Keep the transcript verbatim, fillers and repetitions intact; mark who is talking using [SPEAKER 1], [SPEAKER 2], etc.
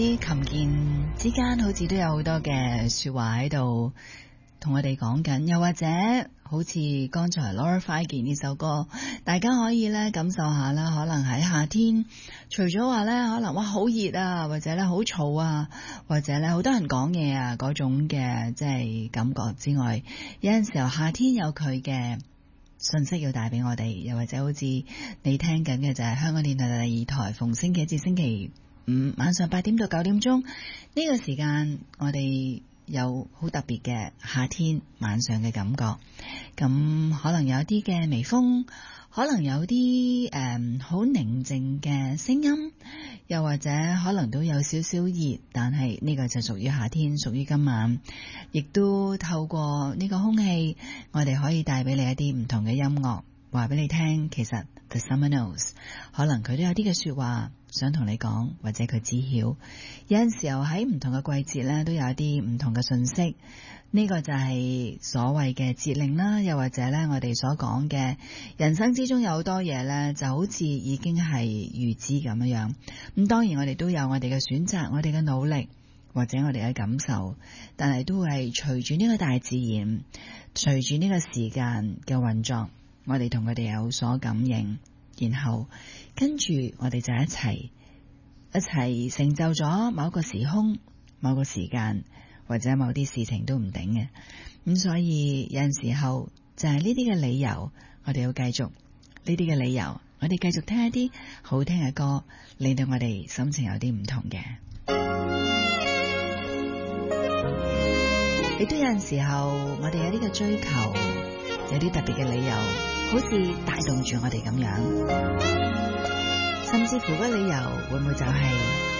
[SPEAKER 1] 啲琴鍵之間好似都有好多嘅說話喺度同我哋講緊，又或者好似剛才 Laura Feigen 呢首歌，大家可以咧感受下啦。可能喺夏天，除咗話咧可能哇好熱啊，或者咧好嘈啊，或者咧好多人講嘢啊嗰種嘅即係感覺之外，有陣時候夏天有佢嘅信息要帶俾我哋，又或者好似你聽緊嘅就係香港電台第二台，逢星期一至星期五晚上八點到九點鐘呢個時間，我哋有好特別嘅夏天晚上嘅感覺。咁可能有啲嘅微風，可能有啲誒好寧靜嘅聲音，又或者可能都有少少熱，但係呢個就屬於夏天，屬於今晚，亦都透過呢個空氣，我哋可以帶俾你一啲唔同嘅音樂，話俾你聽。其實 The Summer Knows 可能佢都有啲嘅說話想同你講，或者佢知曉。有陣時候喺唔同嘅季節咧，都有一啲唔同嘅信息。呢個就係所謂嘅節令啦，又或者咧我哋所講嘅人生之中有好多嘢咧，就好似已經係預知咁樣樣。咁當然我哋都有我哋嘅選擇，我哋嘅努力，或者我哋嘅感受，但係都係隨住呢個大自然，隨住呢個時間嘅運作，我哋同佢哋有所感應，然後跟住我哋就一齊一齊成就咗某個時空、某個時間，或者某啲事情都唔定嘅。咁所以有陣時候就係呢啲嘅理由，我哋要繼續呢啲嘅理由，我哋繼續聽一啲好聽嘅歌，令到我哋心情有啲唔同嘅。亦都有陣時候，我哋有啲嘅追求，有啲特別嘅理由，好似帶動住我哋咁樣，甚至乎個理由會唔會就係